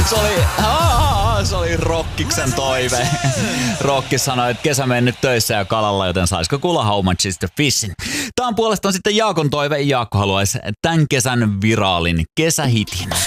Se oli Rokkiksen toive. Rokki sanoi, että kesä mennyt töissä ja kalalla, joten saisiko kuulla How Much Is The Fishing. Tämä on puolestaan sitten Jaakon toive. Jaakko haluaisi tämän kesän viraalin kesähitin.